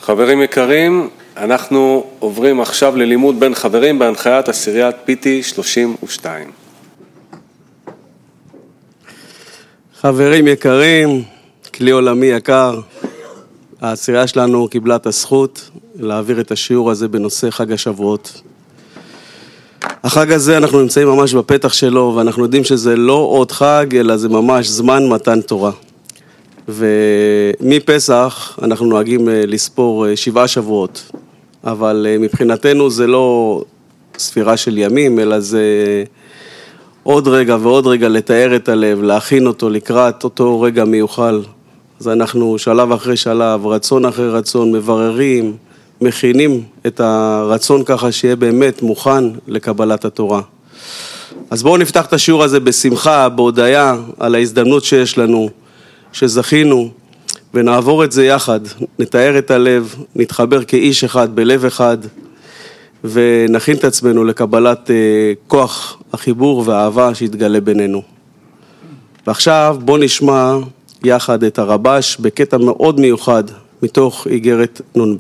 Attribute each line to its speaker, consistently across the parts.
Speaker 1: חברים יקרים, אנחנו עוברים עכשיו ללימוד בין חברים בהנחיית עשיריית פיטי 32.
Speaker 2: חברים יקרים, כלי עולמי יקר, העשירייה שלנו קיבלה את הזכות להעביר את השיעור הזה בנושא חג השבועות. החג הזה אנחנו נמצאים ממש בפתח שלו, ואנחנו יודעים שזה לא עוד חג, אלא זה ממש זמן מתן תורה. ומפסח אנחנו נוהגים לספור 7 שבועות, אבל מבחינתנו זה לא ספירה של ימים, אלא זה עוד רגע ועוד רגע לתאר את הלב, להכין אותו לקראת אותו רגע מיוחל. אז אנחנו שלב אחרי שלב, רצון אחרי רצון, מבררים, מכינים את הרצון ככה שיהיה באמת מוכן לקבלת התורה. אז בואו נפתח את השיעור הזה בשמחה, בהודיה על ההזדמנות שיש לנו, שזכינו, ונעבור את זה יחד, נתאר את הלב, נתחבר כאיש אחד, בלב אחד, ונכין את עצמנו לקבלת כוח החיבור והאהבה שיתגלה בינינו. ועכשיו בואו נשמע יחד את הרבש בקטע מאוד מיוחד מתוך איגרת נ"ב.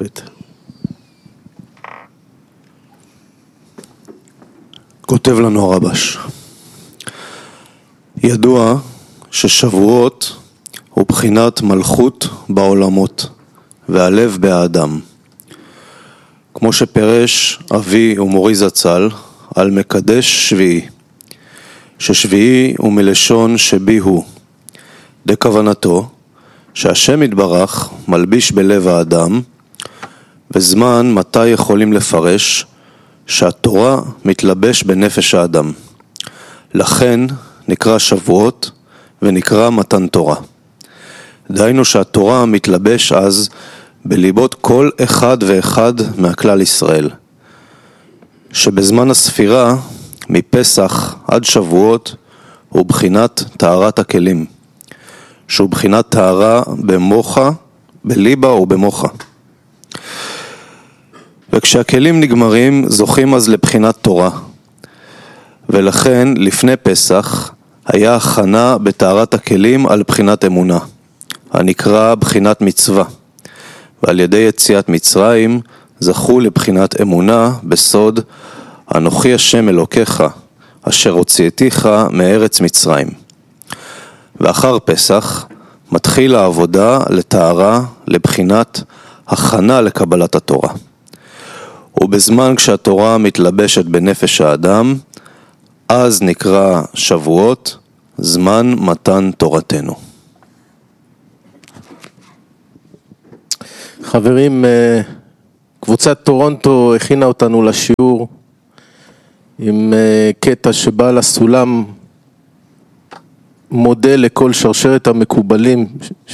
Speaker 3: כותב לנו הרבש: ידוע ששבועות הוא בחינת מלכות בעולמות והלב באדם, כמו שפרש אבי ומורי זצ"ל על מקדש שביעי, ששביעי הוא מלשון שבי הוא, דכוונתו שהשם יתברך מלביש בלב האדם, וזמן מתי יכולים לפרש שהתורה מתלבש בנפש האדם. לכן נקרא שבועות ונקרא מתן תורה. דהיינו שהתורה מתלבש אז בליבות כל אחד ואחד מהכלל ישראל, שבזמן הספירה מפסח עד שבועות הוא בחינת טהרת הכלים, שהוא בחינת טהרה במוחה, בליבה ובמוחה. וכשהכלים נגמרים זוכים אז לבחינת תורה, ולכן לפני פסח היה הכנה בטהרת הכלים על בחינת אמונה, הנקרא בחינת מצווה, ועל ידי יציאת מצרים זכו לבחינת אמונה בסוד אנוכי השם אלוקיך אשר הוצאתיך מארץ מצרים. ואחר פסח מתחיל העבודה לטהרה לבחינת הכנה לקבלת התורה. ובזמן כשהתורה מתלבשת בנפש האדם, אז נקרא שבועות, זמן מתן תורתנו.
Speaker 4: חברים, קבוצת טורונטו הכינה אותנו לשיעור עם קטע שבעל הסולם מודל לכל שרשרת המקובלים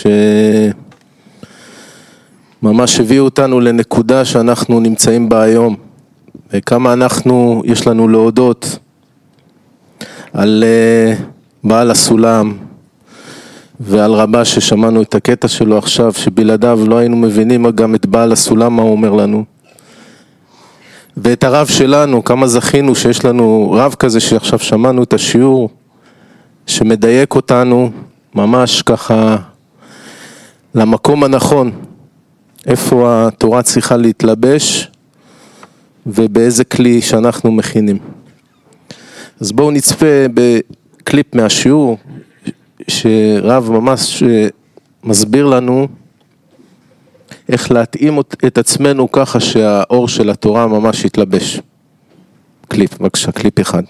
Speaker 4: שממש הביאו אותנו לנקודה שאנחנו נמצאים בה היום, וכמה יש לנו להודות על בעל הסולם ועל רבש ששמענו את הקטע שלו עכשיו, שבלעדיו לא היינו מבינים גם את בעל הסולם מה הוא אומר לנו, ואת הרב שלנו, כמה זכינו שיש לנו רב כזה שעכשיו שמענו את השיעור שמדייק אותנו ממש ככה למקום הנכון, איפה התורה צריכה להתלבש ובאיזה כלי שאנחנו מכינים. אז בואו נצפה בקליפ מהשיעור שרב ממש מסביר לנו איך להתאים את עצמנו ככה שהאור של התורה ממש יתלבש. קליפ, בבקשה, קליפ אחד.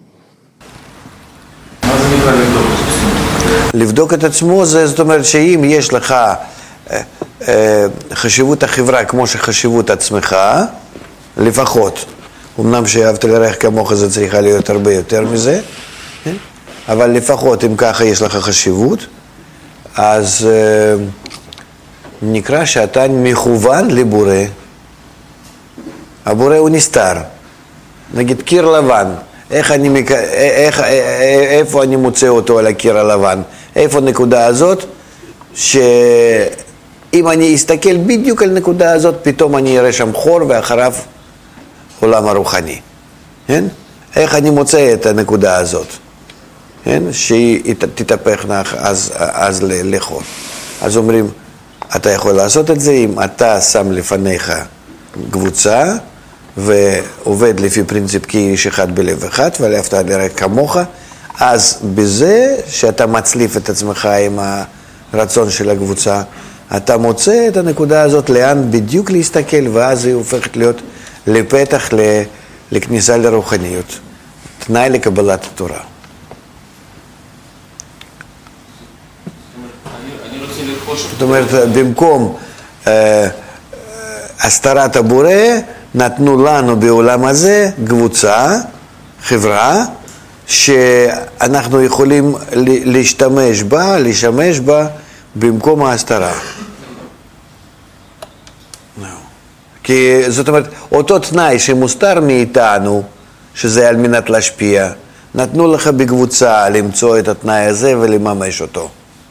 Speaker 5: מה זה נקרא לבדוק? לבדוק את עצמו, זאת אומרת שאם יש לך חשיבות החברה כמו שחשיבות עצמך, לפחות, אמנם שאהבת לרעך כמוך זה צריכה להיות הרבה יותר מזה, אבל לפחות אם ככה יש לך חשיבות, אז נקרא שאתה מכוון לבורא. הבורא הוא נסתר. נגיד קיר לבן, איפה אני מוצא אותו על הקיר הלבן? איפה הנקודה הזאת? שאם אני אסתכל בדיוק על הנקודה הזאת, פתאום אני אראה שם חור ואחריו עולם הרוחני. כן? איך אני מוצא את הנקודה הזאת? כן? שהיא תתהפך אז לחור. אז אומרים, אתה יכול לעשות את זה אם אתה שם לפניך קבוצה ועובד לפי פרינציפ כי איש אחד בלב אחד ואהבת לרעך כמוך, אז בזה שאתה מצליף את עצמך עם הרצון של הקבוצה, אתה מוצא את הנקודה הזאת לאן בדיוק להסתכל, ואז היא הופכת להיות לפתח לכניסה לרוחניות, תנאי לקבלת התורה. זאת אומרת, במקום הסתרת הבורא, נתנו לנו בעולם הזה קבוצה, חברה, שאנחנו יכולים לשמש בה במקום ההסתרה. כי זאת אומרת, אותו תנאי שמוסתר מאיתנו, שזה על מנת להשפיע, נתנו לך בקבוצה למצוא את התנאי הזה ולממש אותו.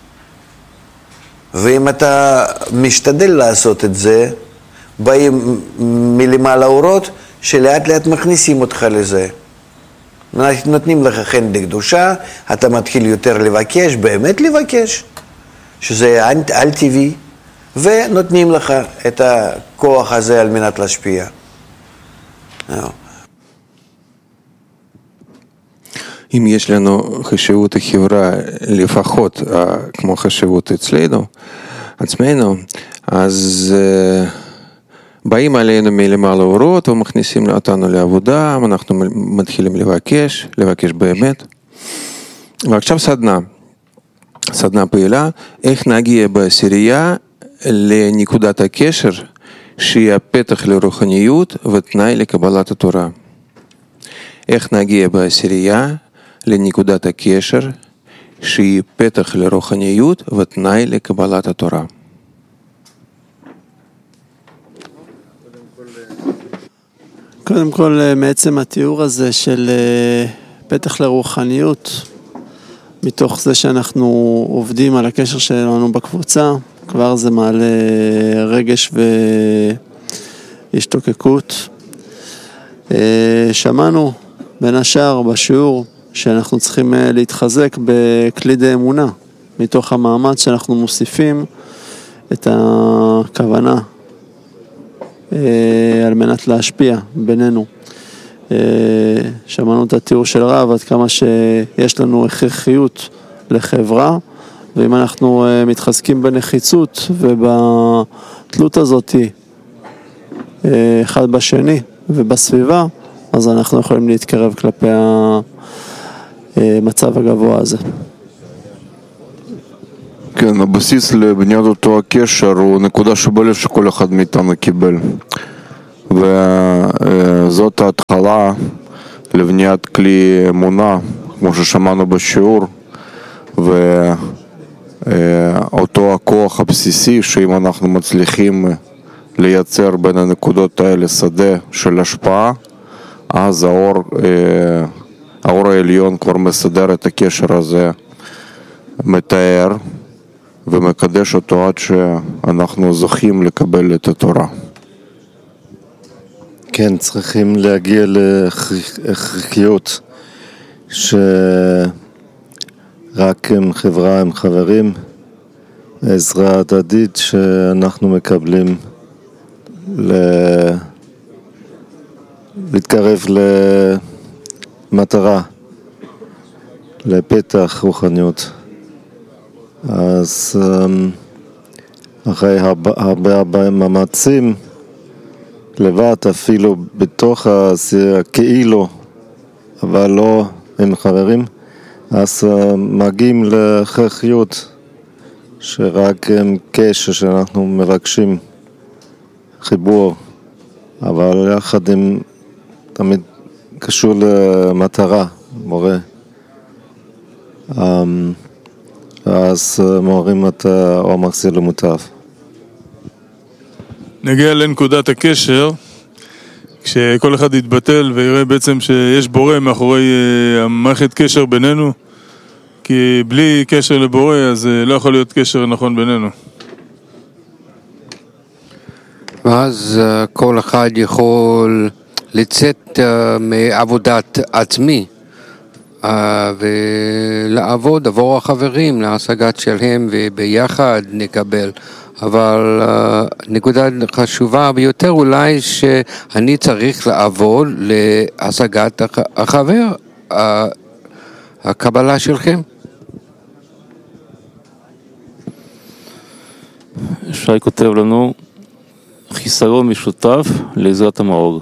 Speaker 5: ואם אתה משתדל לעשות את זה, באים מלמעלה אורות שלאט לאט מכניסים אותך לזה. נותנים לך חן לקדושה, אתה מתחיל יותר לבקש, באמת לבקש, שזה על טבעי, ונותנים לך את הכוח הזה על מנת להשפיע.
Speaker 6: אם יש לנו חשיבות החברה לפחות כמו חשיבות אצלנו, עצמנו, אז באים עלינו מלמעלה אורות ומכניסים אותנו לעבודה, אנחנו מתחילים לבקש באמת. ועכשיו סדנה פעילה, איך נגיע בעשירייה לנקודת הקשר שהיא הפתח לרוחניות ותנאי לקבלת התורה. איך נגיע בעשירייה לנקודת הקשר שהיא פתח לרוחניות ותנאי לקבלת התורה.
Speaker 2: קודם כל, מעצם התיאור הזה של פתח לרוחניות, מתוך זה שאנחנו עובדים על הקשר שלנו בקבוצה, כבר זה מעלה רגש והשתוקקות. שמענו בין השאר בשיעור שאנחנו צריכים להתחזק בכלי אמונה, מתוך המאמץ שאנחנו מוסיפים את הכוונה על מנת להשפיע בינינו. שמענו את התיאור של רב עד כמה שיש לנו הכרחיות לחברה, ואם אנחנו מתחזקים בנחיצות ובתלות הזאת אחד בשני ובסביבה, אז אנחנו יכולים להתקרב כלפי המצב הגבוה הזה.
Speaker 7: כן, הבסיס לבניית אותו הקשר הוא נקודה שבלב שכל אחד מאיתנו קיבל. וזאת ההתחלה לבניית כלי אמונה, כמו ששמענו בשיעור, ואותו הכוח הבסיסי שאם אנחנו מצליחים לייצר בין הנקודות האלה שדה של השפעה, אז האור העליון כבר מסדר את הקשר הזה, מתאר ומקדש אותו עד שאנחנו זוכים לקבל את התורה.
Speaker 4: כן, צריכים להגיע להכרחיות שרק עם חברה, עם חברים, עזרה הדדית שאנחנו מקבלים להתקרב למטרה, לפתח רוחניות. אז אחרי הרבה מאמצים לבד, אפילו בתוך כאילו, אבל לא עם חברים, אז מגיעים להכרחיות שרק עם קשר שאנחנו מבקשים חיבור, אבל יחד עם תמיד קשור למטרה, מורה. אז מורים את העומק זה למוטב.
Speaker 8: נגיע לנקודת הקשר, כשכל אחד יתבטל ויראה בעצם שיש בורא מאחורי המערכת קשר בינינו, כי בלי קשר לבורא אז לא יכול להיות קשר נכון בינינו.
Speaker 9: ואז כל אחד יכול לצאת מעבודת עצמי ולעבוד עבור החברים להשגת שלהם, וביחד נקבל אבל נקודה חשובה ביותר אולי שאני צריך לעבוד להשגת החבר, הקבלה שלכם.
Speaker 10: שי כותב לנו, חיסרון משותף לעזרת המאור.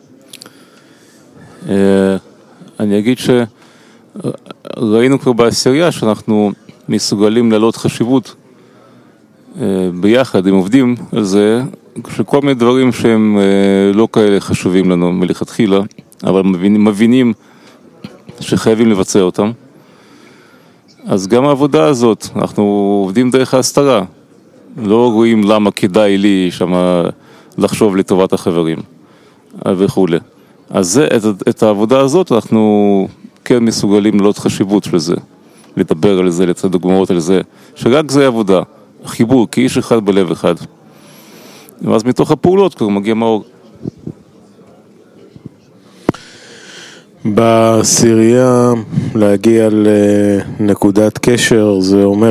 Speaker 10: אני אגיד שראינו כבר בעשירייה שאנחנו מסוגלים להעלות חשיבות ביחד, הם עובדים על זה, שכל מיני דברים שהם לא כאלה חשובים לנו מלכתחילה, אבל מבינים שחייבים לבצע אותם. אז גם העבודה הזאת, אנחנו עובדים דרך ההסתרה. לא רואים למה כדאי לי שמה לחשוב לטובת החברים וכו'. אז את העבודה הזאת אנחנו כן מסוגלים לעלות חשיבות של זה, לדבר על זה, לצד דוגמאות על זה, שרק זה עבודה, חיבור, כאיש אחד בלב אחד. ואז מתוך הפעולות כבר מגיע מאור.
Speaker 4: בעשירייה להגיע לנקודת קשר, זה אומר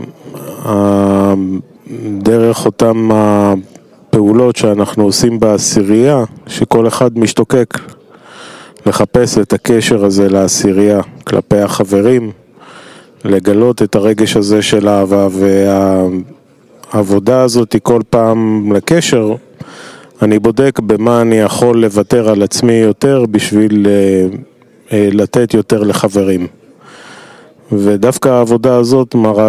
Speaker 4: דרך אותם הפעולות שאנחנו עושים בעשירייה, שכל אחד משתוקק לחפש את הקשר הזה לעשירייה כלפי החברים, לגלות את הרגש הזה של אהבה, והעבודה הזאת היא כל פעם לקשר. אני בודק במה אני יכול לוותר על עצמי יותר בשביל לתת יותר לחברים. ודווקא העבודה הזאת מראה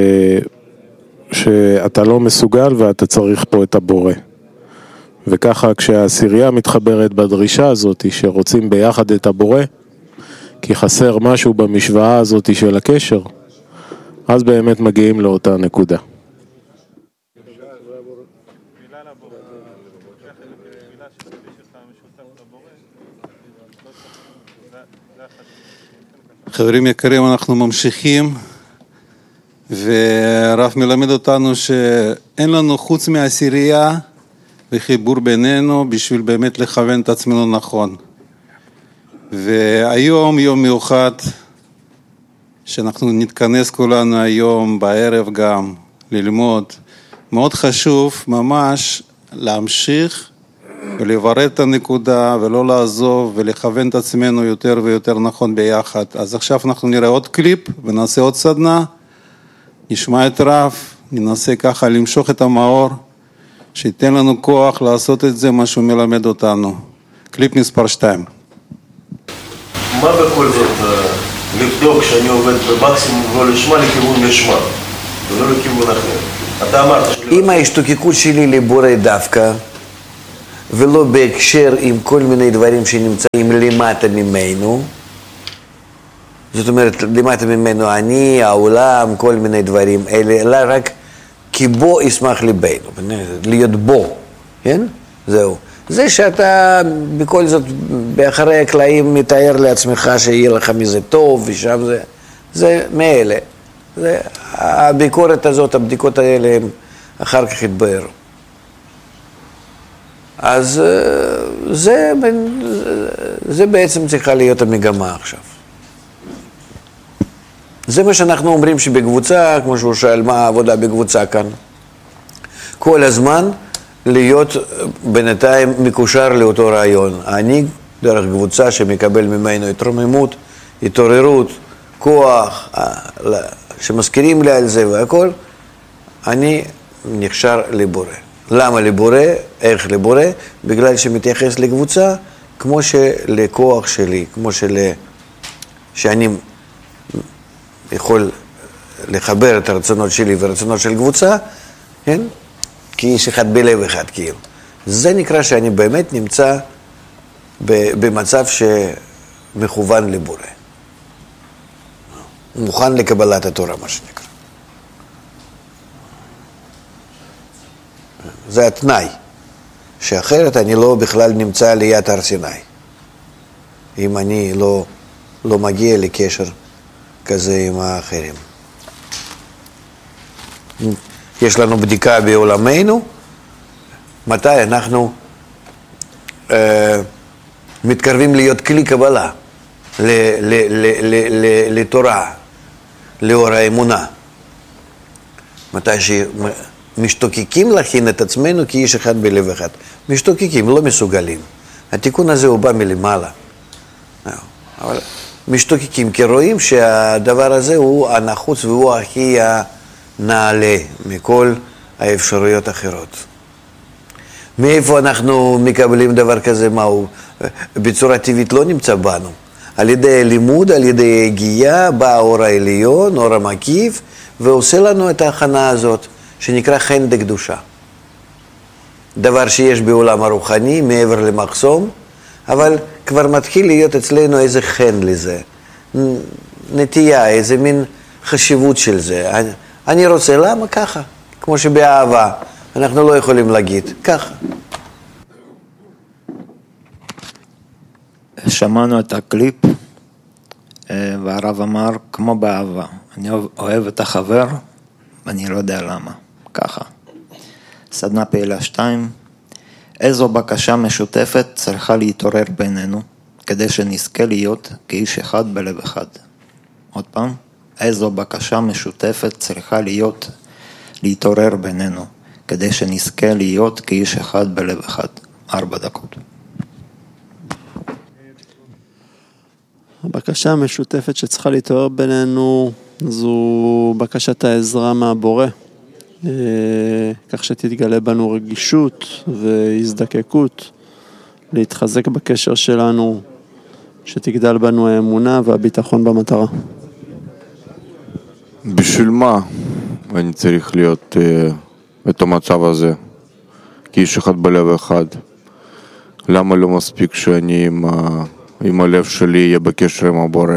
Speaker 4: שאתה לא מסוגל ואתה צריך פה את הבורא. וככה כשהעשירייה מתחברת בדרישה הזאת שרוצים ביחד את הבורא, כי חסר משהו במשוואה הזאת של הקשר, אז באמת מגיעים לאותה נקודה.
Speaker 11: חברים יקרים, אנחנו ממשיכים, והרב מלמד אותנו שאין לנו חוץ מהעשירייה וחיבור בינינו בשביל באמת לכוון את עצמנו נכון. והיום יום מיוחד שאנחנו נתכנס כולנו היום בערב גם ללמוד. מאוד חשוב ממש להמשיך ולברר את הנקודה ולא לעזוב ולכוון את עצמנו יותר ויותר נכון ביחד. אז עכשיו אנחנו נראה עוד קליפ ונעשה עוד סדנה, נשמע את רב, ננסה ככה למשוך את המאור, שייתן לנו כוח לעשות את זה מה שהוא מלמד אותנו. קליפ מספר 2.
Speaker 12: מה בכל זאת לבדוק שאני עובד במקסימום לא לשמה לכיוון לשמה ולא לכיוון אחר? אתה אמרת
Speaker 5: אם ההשתוקקות שלי לבורא דווקא ולא בהקשר עם כל מיני דברים שנמצאים למטה ממנו, זאת אומרת למטה ממנו אני, העולם, כל מיני דברים אלה, אלא רק כי בו ישמח ליבנו, להיות בו, כן? זהו. זה שאתה בכל זאת באחרי הקלעים מתאר לעצמך שיהיה לך מזה טוב ושם זה מאלה. הביקורת הזאת, הבדיקות האלה הם אחר כך התבהרו. אז זה בעצם צריכה להיות המגמה עכשיו. זה מה שאנחנו אומרים שבקבוצה, כמו שהוא שאל מה העבודה בקבוצה כאן, כל הזמן להיות בינתיים מקושר לאותו רעיון. אני דרך קבוצה שמקבל ממנו התרוממות, התעוררות, כוח, שמזכירים לי על זה והכל, אני נקשר לבורא. למה לבורא? איך לבורא? בגלל שמתייחס לקבוצה כמו שלכוח שלי, כמו שאני יכול לחבר את הרצונות שלי ורצונות של קבוצה, כן? כאיש אחד בלב אחד, כאילו. זה נקרא שאני באמת נמצא במצב שמכוון לבורא. מוכן לקבלת התורה, מה שנקרא. זה התנאי, שאחרת אני לא בכלל נמצא ליד הר סיני. אם אני לא מגיע לקשר כזה עם האחרים. יש לנו בדיקה בעולמנו, מתי אנחנו מתקרבים להיות כלי קבלה לתורה, לאור האמונה. מתי משתוקקים להכין את עצמנו כאיש אחד בלב אחד. משתוקקים, לא מסוגלים. התיקון הזה הוא בא מלמעלה. אבל משתוקקים, כי רואים שהדבר הזה הוא הנחוץ והוא הכי הנעלה מכל האפשרויות האחרות. מאיפה אנחנו מקבלים דבר כזה? מהו? בצורה טבעית לא נמצא בנו. על ידי לימוד, על ידי הגיעה, בא האור העליון, אור המקיף, ועושה לנו את ההכנה הזאת, שנקרא חן דקדושה. דבר שיש בעולם הרוחני, מעבר למחסום, אבל כבר מתחיל להיות אצלנו איזה חן לזה. נטייה, איזה מין חשיבות של זה. אני רוצה, למה ככה? כמו שבאהבה, אנחנו לא יכולים להגיד, ככה.
Speaker 13: שמענו את הקליפ, והרב אמר, כמו באהבה, אני אוהב את החבר, ואני לא יודע למה, ככה. סדנה פעילה 2, איזו בקשה משותפת צריכה להתעורר בינינו, כדי שנזכה להיות כאיש אחד בלב אחד. עוד פעם, איזו בקשה משותפת צריכה להתעורר בינינו, כדי שנזכה להיות כאיש אחד בלב אחד. 4 דקות.
Speaker 2: הבקשה המשותפת שצריכה להתעורר בינינו זו בקשת העזרה מהבורא, כך שתתגלה בנו רגישות והזדקקות, להתחזק בקשר שלנו, שתגדל בנו האמונה והביטחון במטרה.
Speaker 7: בשביל מה אני צריך להיות את המצב הזה, כאיש אחד בלב אחד? למה לא מספיק שאני עם הלב שלי יהיה בקשר עם הבורא?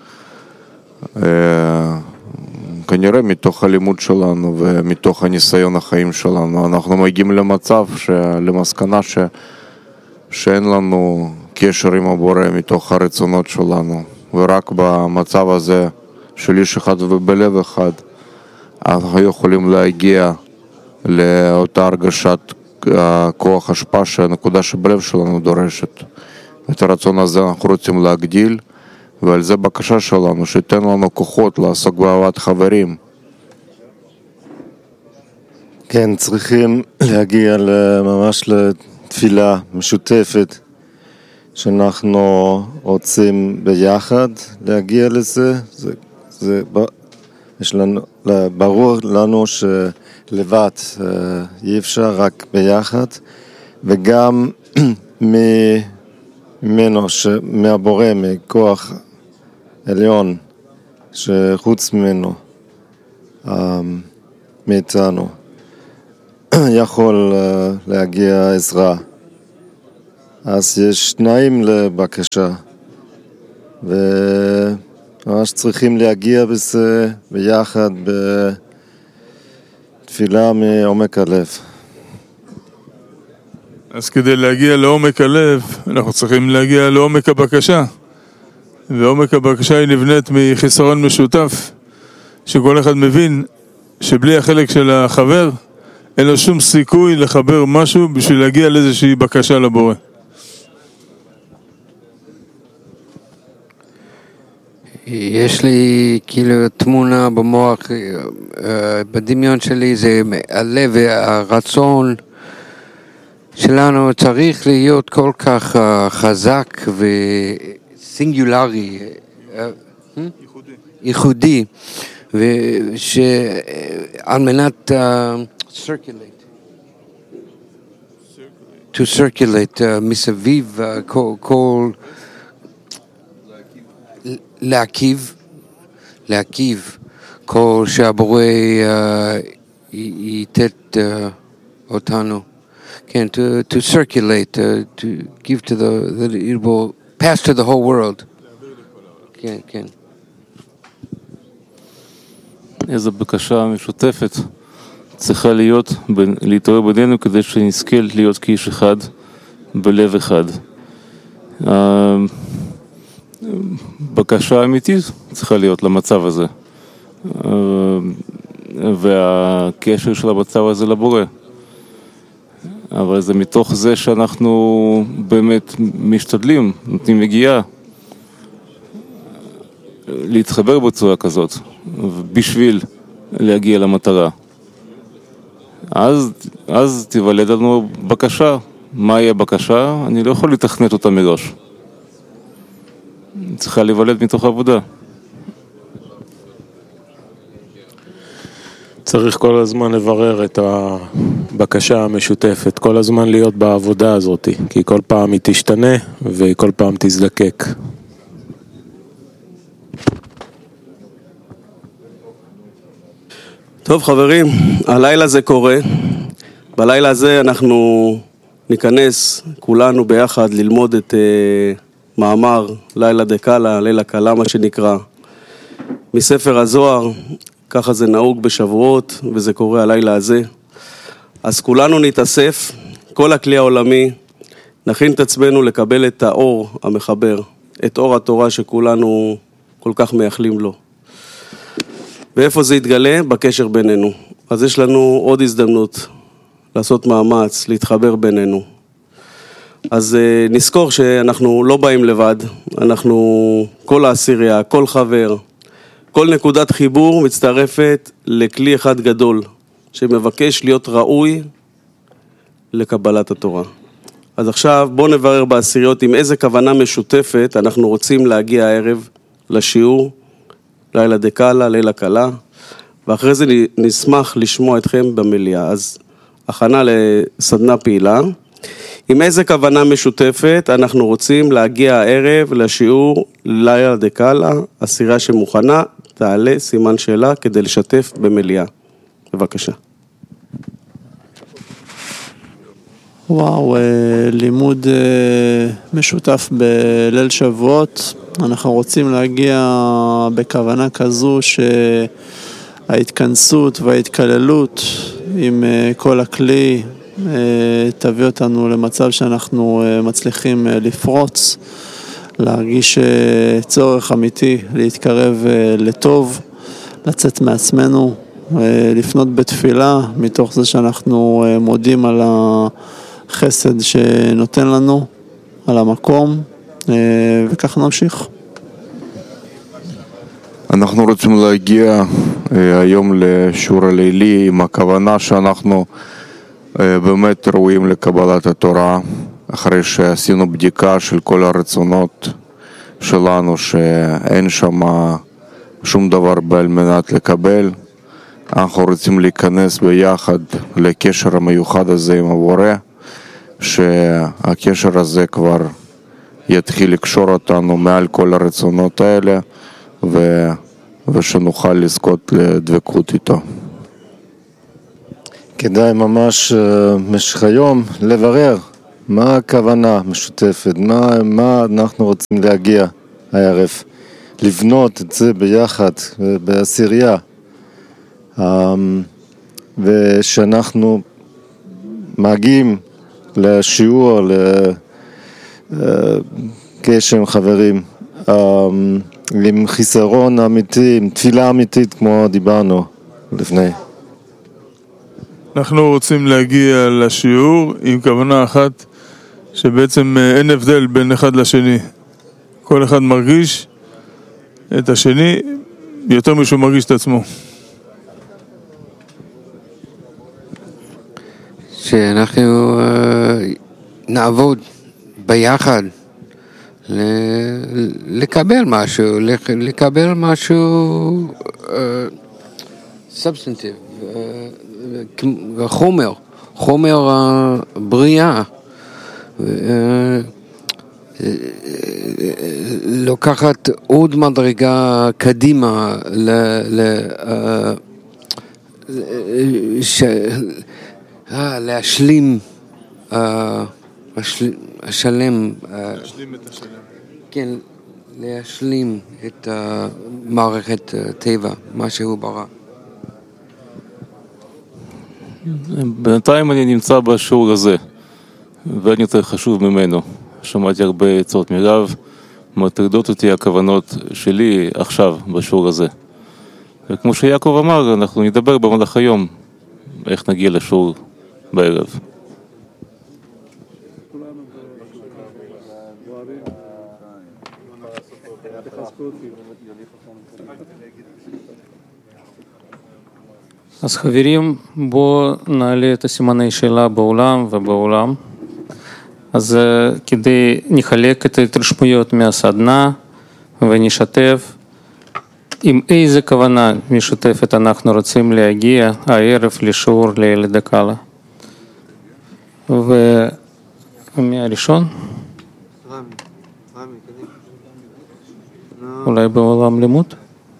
Speaker 7: כנראה מתוך הלימוד שלנו ומתוך הניסיון החיים שלנו אנחנו מגיעים למצב, למסקנה שאין לנו קשר עם הבורא מתוך הרצונות שלנו, ורק במצב הזה של איש אחד ובלב אחד אנחנו יכולים להגיע לאותה הרגשת כוח השפעה שהנקודה שבלב שלנו דורשת. את הרצון הזה אנחנו רוצים להגדיל, ועל זה בקשה שלנו, שתן לנו כוחות לעסוק באהבת חברים.
Speaker 4: כן, צריכים להגיע ממש לתפילה משותפת, שאנחנו רוצים ביחד להגיע לזה. יש לנו, ברור לנו שלבד אי אפשר, רק ביחד, וגם ממנו, מהבורא, מכוח עליון, שחוץ ממנו, מאיתנו, יכול להגיע עזרה. אז יש תנאים לבקשה, וממש צריכים להגיע בזה ביחד בתפילה מעומק הלב.
Speaker 8: אז כדי להגיע לעומק הלב, אנחנו צריכים להגיע לעומק הבקשה. ועומק הבקשה היא נבנית מחיסרון משותף, שכל אחד מבין שבלי החלק של החבר, אין לו שום סיכוי לחבר משהו בשביל להגיע לאיזושהי בקשה לבורא.
Speaker 9: יש לי כאילו תמונה במוח, בדמיון שלי זה הלב והרצון שלנו צריך להיות כל כך חזק וסינגולרי, ייחודי, ושעל מנת to circulate מסביב כל להקיב כל שהבורא ייתת אותנו. Can to circulate, to give to that it will pass to the whole world. כן.
Speaker 10: איזו בקשה משותפת צריכה להתעורר בינינו כדי שנזכה להיות כאיש אחד בלב אחד. בקשה אמיתית צריכה להיות למצב הזה, והקשר של המצב הזה לבורא. אבל זה מתוך זה שאנחנו באמת משתדלים, נותנים הגיעה להתחבר בצורה כזאת, בשביל להגיע למטרה. אז תיוולד לנו בקשה. מהי הבקשה? אני לא יכול לתכנת אותה מראש. צריכה להיוולד מתוך עבודה.
Speaker 4: צריך כל הזמן לברר את הבקשה המשותפת, כל הזמן להיות בעבודה הזאת, כי כל פעם היא תשתנה וכל פעם תזדקק.
Speaker 2: טוב חברים, הלילה זה קורה. בלילה הזה אנחנו ניכנס כולנו ביחד ללמוד את מאמר לילה דקאלה, לילה קלה מה שנקרא, מספר הזוהר. ככה זה נהוג בשבועות וזה קורה הלילה הזה. אז כולנו נתאסף, כל הכלי העולמי, נכין את עצמנו לקבל את האור המחבר, את אור התורה שכולנו כל כך מייחלים לו. ואיפה זה יתגלה? בקשר בינינו. אז יש לנו עוד הזדמנות לעשות מאמץ, להתחבר בינינו. אז נזכור שאנחנו לא באים לבד, אנחנו כל העשירייה, כל חבר, כל נקודת חיבור מצטרפת לכלי אחד גדול, שמבקש להיות ראוי לקבלת התורה. אז עכשיו בואו נברר בעשיריות עם איזה כוונה משותפת אנחנו רוצים להגיע הערב לשיעור, לילה דקאלה, לילה קלה, ואחרי זה נשמח לשמוע אתכם במליאה. אז הכנה לסדנה פעילה. עם איזה כוונה משותפת אנחנו רוצים להגיע הערב לשיעור לילה דקאלה, עשירייה שמוכנה, תעלה סימן שאלה כדי לשתף במליאה. בבקשה.
Speaker 14: וואו, לימוד משותף בליל שבועות. אנחנו רוצים להגיע בכוונה כזו שההתכנסות וההתכללות עם כל הכלי תביא אותנו למצב שאנחנו מצליחים לפרוץ, להרגיש צורך אמיתי להתקרב לטוב, לצאת מעצמנו, לפנות בתפילה מתוך זה שאנחנו מודים על החסד שנותן לנו, על המקום, וכך נמשיך.
Speaker 7: אנחנו רוצים להגיע היום לשיעור הלילי עם הכוונה שאנחנו באמת ראויים לקבלת התורה, אחרי שעשינו בדיקה של כל הרצונות שלנו שאין שם שום דבר על מנת לקבל. אנחנו רוצים להיכנס ביחד לקשר המיוחד הזה עם הבורא, שהקשר הזה כבר יתחיל לקשור אותנו מעל כל הרצונות האלה, ושנוכל לזכות לדבקות איתו.
Speaker 4: כדאי ממש במשך היום לברר מה הכוונה משותפת, מה אנחנו רוצים להגיע הערב, לבנות את זה ביחד בעשירייה, ושאנחנו מגיעים לשיעור, לקשר עם חברים, עם חיסרון אמיתי, עם תפילה אמיתית כמו דיברנו לפני.
Speaker 8: אנחנו רוצים להגיע לשיעור עם כוונה אחת, שבעצם אין הבדל בין אחד לשני. כל אחד מרגיש את השני יותר משהו מרגיש את עצמו.
Speaker 9: שאנחנו נעבוד ביחד לקבל משהו סובסטנטיב, חומר הבריאה, לוקחת עוד מדרגה קדימה להשלים השלם, כן, להשלים את מערכת טבע, מה שהוא ברא.
Speaker 10: בינתיים אני נמצא בשיעור הזה, ואין יותר חשוב ממנו. שמעתי הרבה עצות מרב, מטרידות אותי הכוונות שלי עכשיו בשיעור הזה. וכמו שיעקב אמר, אנחנו נדבר במהלך היום, איך נגיע לשיעור בערב. אז חברים, בואו נעלה את הסימני שאלה בעולם ובעולם. אז כדי נחלק את ההתרשמויות מהסדנה ונשתף עם איזה כוונה משותפת אנחנו רוצים להגיע הערב לשיעור לילד הקהל. ומי הראשון? אולי בעולם לימוד?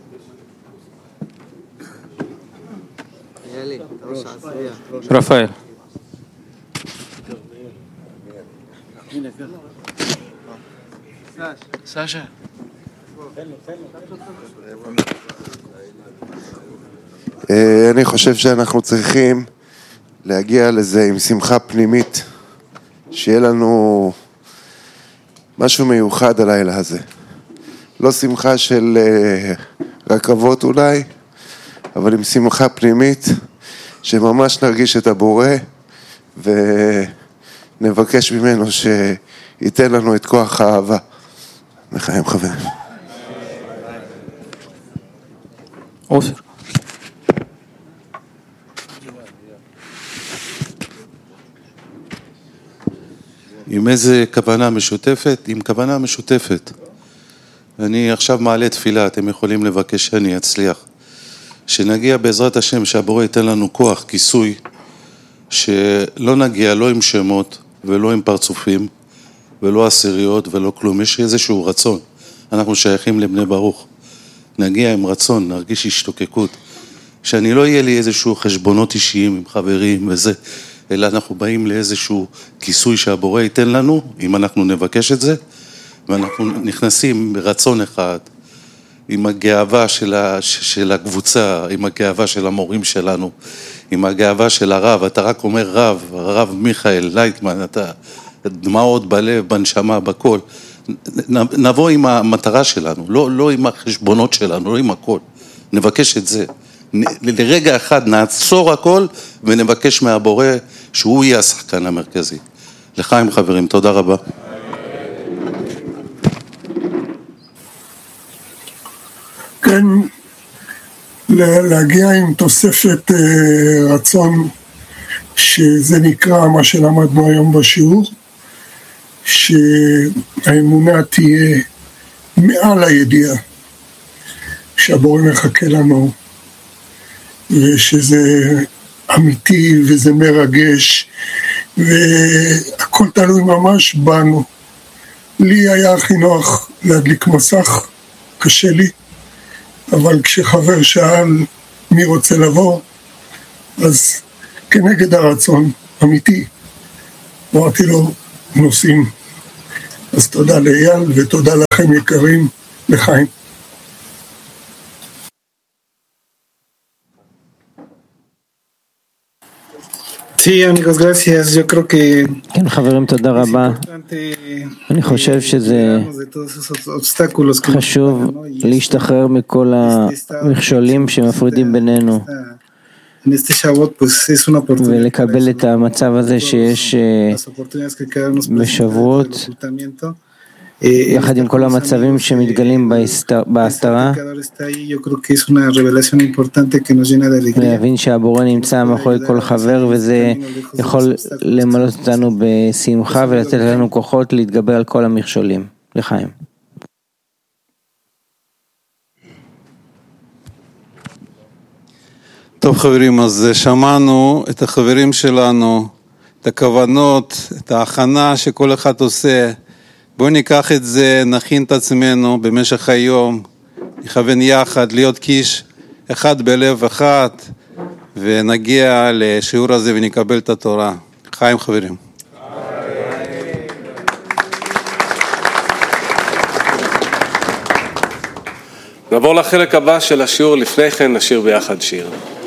Speaker 10: רפאל.
Speaker 11: סשה.
Speaker 15: אני חושב שאנחנו צריכים להגיע לזה עם שמחה פנימית, שיהיה לנו משהו מיוחד הלילה הזה. לא שמחה של רכבות אולי, אבל עם שמחה פנימית, שממש נרגיש את הבורא, ונבקש ממנו שייתן לנו את כוח האהבה. לחיים חברים.
Speaker 10: עופר.
Speaker 11: עם איזה כוונה משותפת? עם כוונה משותפת. אני עכשיו מעלה תפילה, אתם יכולים לבקש שאני אצליח. שנגיע בעזרת השם, שהבורא ייתן לנו כוח, כיסוי, שלא נגיע לא עם שמות ולא עם פרצופים ולא עשיריות ולא כלום. יש איזשהו רצון. אנחנו שייכים לבני ברוך. נגיע עם רצון, נרגיש השתוקקות. שאני לא יהיה לי איזשהו חשבונות אישיים עם חברים וזה, אלא אנחנו באים לאיזשהו כיסוי שהבורא ייתן לנו, אם אנחנו נבקש את זה, ואנחנו נכנסים ברצון אחד, עם הגאווה של הקבוצה, עם הגאווה של המורים שלנו, עם הגאווה של הרב. אתה רק אומר הרב מיכאל לייטמן, אתה דמעות בלב, בנשמה, בכל. נבוא עם המטרה שלנו, לא עם החשבונות שלנו, לא עם הכל. נבקש את זה. לרגע אחד נעצור הכל ונבקש מהבורא שהוא יהיה השחקן המרכזי. לחיים חברים, תודה רבה.
Speaker 16: כן, להגיע עם תוספת רצון, שזה נקרא מה שלמדנו היום בשיעור, שהאמונה תהיה מעל הידיעה, שהבורא מחכה לנו, ושזה אמיתי וזה מרגש, והכל תלוי ממש בנו. לי היה הכי נוח להדליק מסך, קשה לי, אבל כשחבר שאל מי רוצה לבוא, אז כנגד הרצון, אמיתי, אמרתי לו, נוסעים. אז תודה לאייל ותודה לכם יקרים, לחיים.
Speaker 17: Sí, amigos, gracias. Yo creo que
Speaker 18: כן, חברים, תודה רבה. אני חושב שזה חשוב להשתחרר מכל המכשולים שמפרידים בינינו ולקבל את המצב הזה שיש בשבועות יחד עם כל המצבים שמתגלים בהסתרה, להבין שהבורא נמצא מאחורי כל חבר, וזה יכול למלות אותנו בשמחה ולתת לנו כוחות להתגבר על כל המכשולים. לחיים.
Speaker 11: טוב חברים, אז שמענו את החברים שלנו, את הכוונות, את ההכנה שכל אחד עושה. בואו ניקח את זה, נכין את עצמנו במשך היום, נכוון יחד, להיות קיש אחד בלב אחד, ונגיע לשיעור הזה ונקבל את התורה. חיים חברים.
Speaker 1: נעבור לחלק הבא של השיעור, לפני כן נשיר ביחד שיר.